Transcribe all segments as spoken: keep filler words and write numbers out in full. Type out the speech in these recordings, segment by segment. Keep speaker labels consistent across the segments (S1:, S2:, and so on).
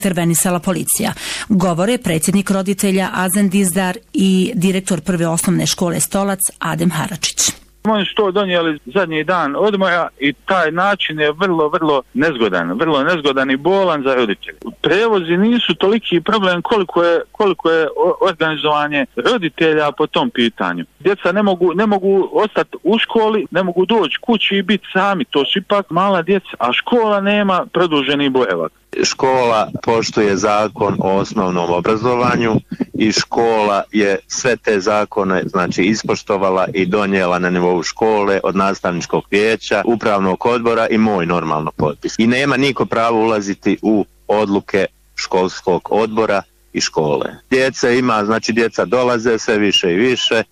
S1: intervenisala policija. Govore predsjednik roditelja Azen Dizdar i direktor prve osnovne škole Stolac Adem Haračić.
S2: Oni su to donijeli zadnji dan odmoja i taj način je vrlo, vrlo nezgodan, vrlo nezgodan i bolan za roditelje. Prevozi nisu toliki problem koliko je, koliko je organizovanje roditelja po tom pitanju. Djeca ne mogu, ne mogu ostati u školi, ne mogu doći kući i biti sami, to su ipak mala djeca, a škola nema produženi boravak.
S3: Škola poštuje zakon o osnovnom obrazovanju i škola je sve te zakone znači ispoštovala i donijela na nivou škole od nastavničkog vijeća, upravnog odbora i moj normalno potpis. I nema niko pravo ulaziti u odluke školskog odbora i škole. Djece ima, znači djeca dolaze sve više i više.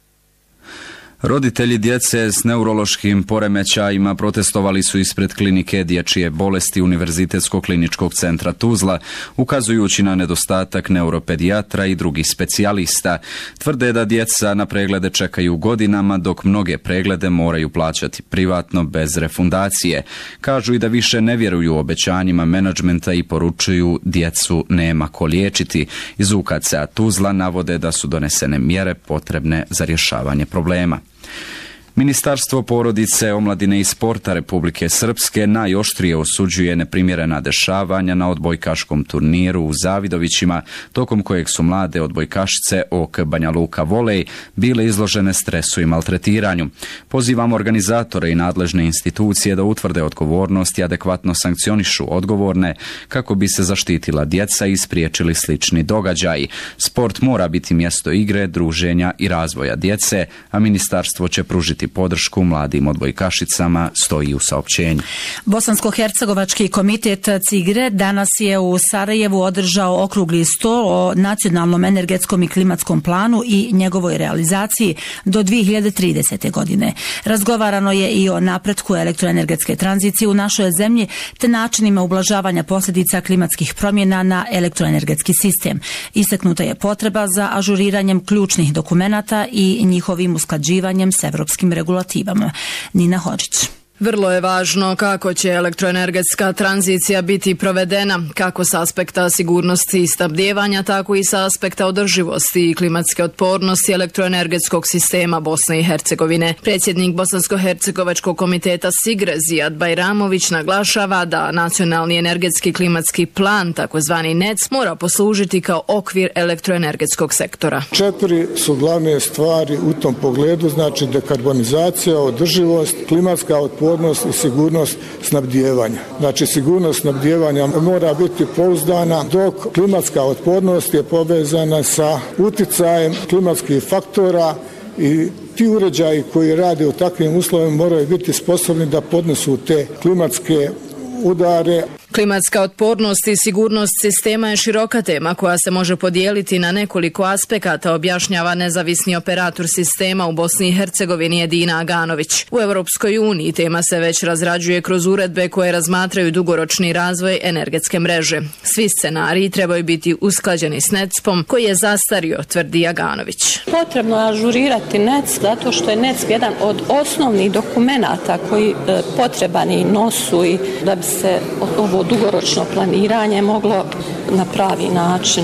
S4: Roditelji djece s neurološkim poremećajima protestovali su ispred klinike dječje bolesti Univerzitetskog kliničkog centra Tuzla, ukazujući na nedostatak neuropedijatra i drugih specijalista. Tvrde da djeca na preglede čekaju godinama, dok mnoge preglede moraju plaćati privatno bez refundacije. Kažu i da više ne vjeruju obećanjima menadžmenta i poručuju djecu nema ko liječiti. Iz U K C-a Tuzla navode da su donesene mjere potrebne za rješavanje problema. Ministarstvo porodice, omladine i sporta Republike Srpske najoštrije osuđuje neprimjerena dešavanja na odbojkaškom turniru u Zavidovićima, tokom kojeg su mlade odbojkašice O K Banja Luka Volej bile izložene stresu i maltretiranju. Pozivamo organizatore i nadležne institucije da utvrde odgovornost i adekvatno sankcionišu odgovorne kako bi se zaštitila djeca i spriječili slični događaji. Sport mora biti mjesto igre, druženja i razvoja djece, a ministarstvo će pružiti podršku mladim odbojkašicama, stoji u saopćenju.
S1: Bosansko-hercegovački komitet Cigre danas je u Sarajevu održao okrugli stol o nacionalnom energetskom i klimatskom planu i njegovoj realizaciji do dvije hiljade tridesete. godine. Razgovarano je i o napretku elektroenergetske tranzicije u našoj zemlji te načinima ublažavanja posljedica klimatskih promjena na elektroenergetski sistem. Istaknuta je potreba za ažuriranjem ključnih dokumenata i njihovim usklađivanjem s evropskim regulativama. Nina Hodžić.
S5: Vrlo je važno kako će elektroenergetska tranzicija biti provedena, kako s aspekta sigurnosti i snabdijevanja, tako i sa aspekta održivosti i klimatske otpornosti elektroenergetskog sistema Bosne i Hercegovine. Predsjednik Bosansko-hercegovačkog komiteta Sigre Zijad Bajramović naglašava da nacionalni energetski klimatski plan, takozvani N E C, mora poslužiti kao okvir elektroenergetskog sektora.
S6: Četiri su glavne stvari u tom pogledu, znači dekarbonizacija, održivost, klimatska otpornost i sigurnost snabdijevanja. Znači sigurnost snabdijevanja mora biti pouzdana, dok klimatska otpornost je povezana sa uticajem klimatskih faktora i ti uređaji koji rade u takvim uslovima moraju biti sposobni da podnesu te klimatske udare.
S5: Klimatska otpornost i sigurnost sistema je široka tema koja se može podijeliti na nekoliko aspekata, objašnjava nezavisni operator sistema u Bosni i Hercegovini Edina Aganović. U Europskoj uniji tema se već razrađuje kroz uredbe koje razmatraju dugoročni razvoj energetske mreže. Svi scenariji trebaju biti usklađeni s N E C P-om koji je zastario, tvrdi Aganović.
S7: Potrebno je ažurirati N E C P zato što je N E C P jedan od osnovnih dokumenata koji e, potreban i nosu i da bi se ovo dugoročno planiranje moglo na pravi način.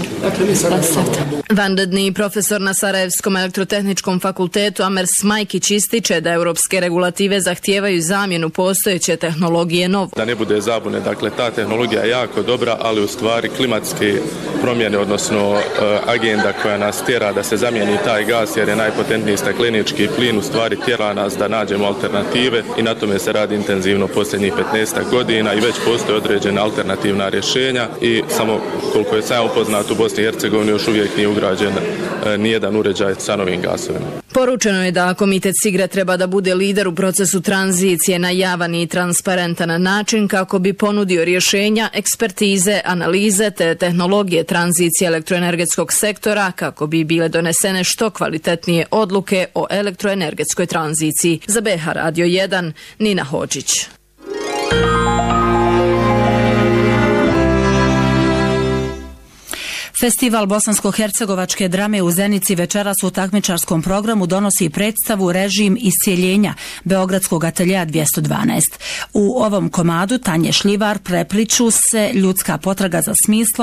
S5: Vanredni profesor na Sarajevskom elektrotehničkom fakultetu Amer Smajkić ističe da europske regulative zahtijevaju zamjenu postojeće tehnologije nov.
S8: Da ne bude zabune, dakle ta tehnologija je jako dobra, ali u stvari klimatske promjene, odnosno agenda koja nas tjera da se zamijeni taj gas jer je najpotentniji staklenički plin, u stvari tjera nas da nađemo alternative i na tome se radi intenzivno posljednjih petnaest godina i već postoje određena alternativna rješenja i samo koliko je sam upoznat u Bosni i Hercegovini još uvijek nije ugrađen e, nijedan uređaj sa novim gasovima.
S5: Poručeno je da komitet Sigre treba da bude lider u procesu tranzicije na javan i transparentan način kako bi ponudio rješenja, ekspertize, analize te tehnologije tranzicije elektroenergetskog sektora kako bi bile donesene što kvalitetnije odluke o elektroenergetskoj tranziciji. Za B H Radio jedan, Nina Hodžić.
S1: Festival bosansko-hercegovačke drame u Zenici večeras u takmičarskom programu donosi predstavu Režim iscijeljenja Beogradskog ateljea dvjesto dvanaest. U ovom komadu Tanje Šljivar prepliču se ljudska potraga za smislom